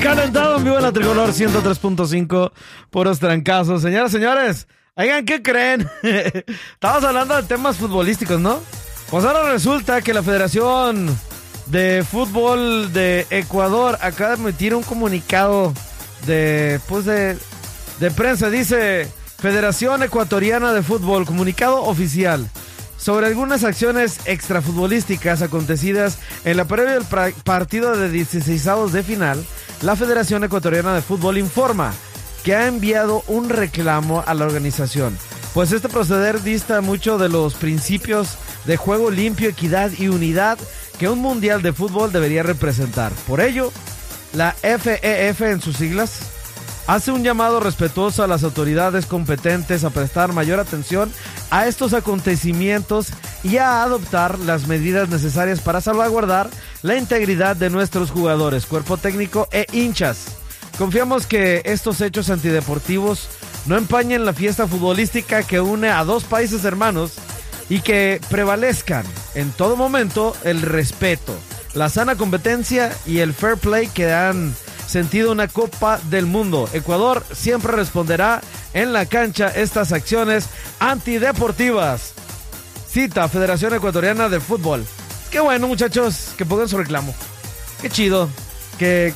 Recalentado en vivo en la Tricolor 103.5, puros trancazos. Señoras, señores, oigan, ¿qué creen? Estamos hablando de temas futbolísticos, ¿no? Pues ahora resulta que la Federación de Fútbol de Ecuador acaba de emitir un comunicado de prensa. Dice: Federación Ecuatoriana de Fútbol, comunicado oficial sobre algunas acciones extrafutbolísticas acontecidas en la previa del partido de 16avos de final. La Federación Ecuatoriana de Fútbol informa que ha enviado un reclamo a la organización, pues este proceder dista mucho de los principios de juego limpio, equidad y unidad que un mundial de fútbol debería representar. Por ello, la FEF en sus siglas hace un llamado respetuoso a las autoridades competentes a prestar mayor atención a estos acontecimientos y a adoptar las medidas necesarias para salvaguardar la integridad de nuestros jugadores, cuerpo técnico e hinchas. Confiamos que estos hechos antideportivos no empañen la fiesta futbolística que une a dos países hermanos y que prevalezcan en todo momento el respeto, la sana competencia y el fair play que han sentido una Copa del Mundo. Ecuador siempre responderá en la cancha estas acciones antideportivas. Cita Federación Ecuatoriana de Fútbol. Qué bueno, muchachos, que pongan su reclamo. Qué chido que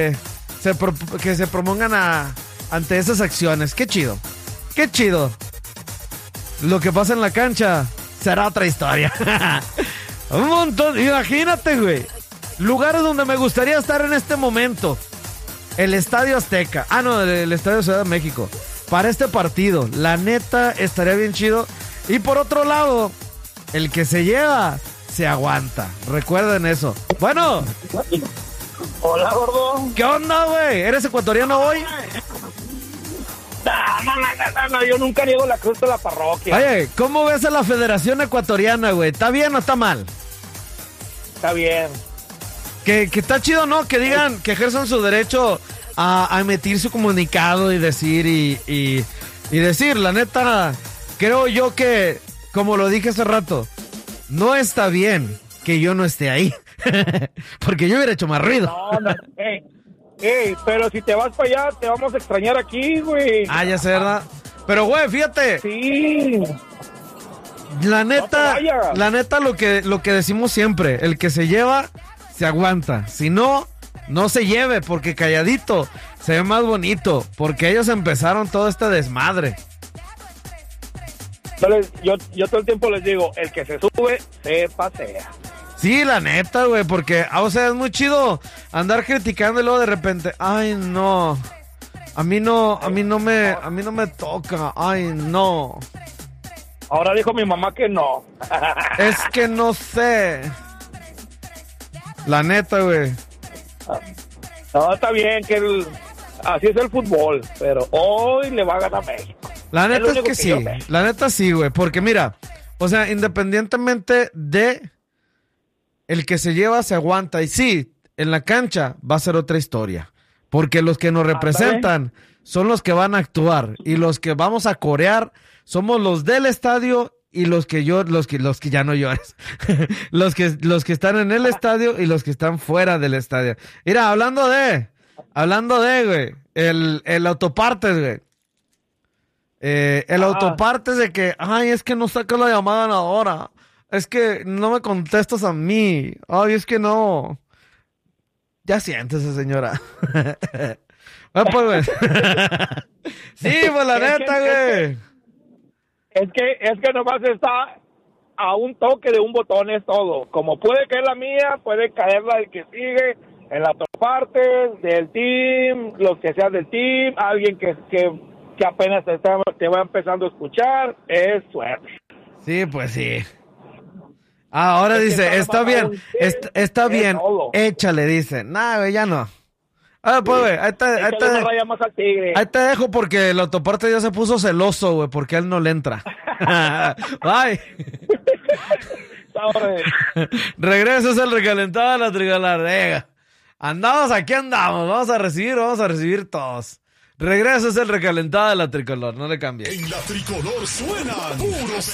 se propongan ante esas acciones. Qué chido. Qué chido. Lo que pasa en la cancha será otra historia. Un montón. Imagínate, güey. Lugares donde me gustaría estar en este momento. El Estadio Azteca. El Estadio Ciudad de México. Para este partido. La neta, estaría bien chido. Y por otro lado, el que se lleva, se aguanta. Recuerden eso. Bueno. Hola, gordo. ¿Qué onda, güey? ¿Eres ecuatoriano hoy? No, yo nunca niego la cruz de la parroquia. Oye, ¿cómo ves a la Federación Ecuatoriana, güey? ¿Está bien o está mal? Está bien. Que está chido, ¿no? Que digan, que ejerzan su derecho a emitir su comunicado y decir, y decir, la neta, creo yo que, como lo dije hace rato, no está bien que yo no esté ahí. Porque yo hubiera hecho más ruido. No, pero si te vas para allá, te vamos a extrañar aquí, güey. Ya sé, ¿verdad? Pero, güey, fíjate. Sí. La neta, lo que decimos siempre, el que se lleva, se aguanta. Si no, no se lleve, porque calladito se ve más bonito, porque ellos empezaron todo este desmadre. Yo todo el tiempo les digo, el que se sube, se pasea. Sí, la neta, güey, porque, o sea, es muy chido andar criticando y luego de repente, ay, no, a mí no me toca, ay, no. Ahora dijo mi mamá que no. Es que no sé. La neta, güey. No, está bien que así es el fútbol, pero hoy le va a ganar México. La neta es que sí, la neta sí, güey, porque mira, o sea, independientemente de el que se lleva, se aguanta, y sí, en la cancha va a ser otra historia, porque los que nos representan son los que van a actuar, y los que vamos a corear somos los del estadio y los que ya no llores. los que están en el estadio y los que están fuera del estadio. Mira, hablando de, güey, el autopartes, güey. El autopartes de que, ay, es que no saca la llamada ahora. Es que no me contestas a mí. Ay, es que no. Ya siéntese, señora. Bueno, pues, güey. Sí, pues la neta, güey. Es que nomás está a un toque de un botón, es todo. Como puede caer la mía, puede caer la del que sigue, en la otra parte, del team, los que sean del team, alguien que apenas te va empezando a escuchar, es suerte. Sí, pues sí. Ahora dice, está bien, está bien, échale, dice. Nah, güey, ya no. Pues, güey, ahí te dejo porque el autoparte ya se puso celoso, güey, porque a él no le entra. Bye. Regresas al recalentado de la Tricolor. Andamos, aquí andamos, vamos a recibir todos. Regresas el recalentado de la Tricolor, no le cambies. En la Tricolor suenan puros